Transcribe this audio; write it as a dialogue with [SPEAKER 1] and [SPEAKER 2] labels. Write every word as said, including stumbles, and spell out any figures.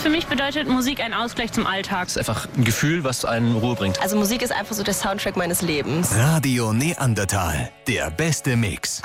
[SPEAKER 1] Für mich bedeutet Musik ein Ausgleich zum Alltag.
[SPEAKER 2] Es ist einfach ein Gefühl, was einen Ruhe bringt.
[SPEAKER 3] Also Musik ist einfach so der Soundtrack meines Lebens.
[SPEAKER 4] Radio Neandertal, der beste Mix.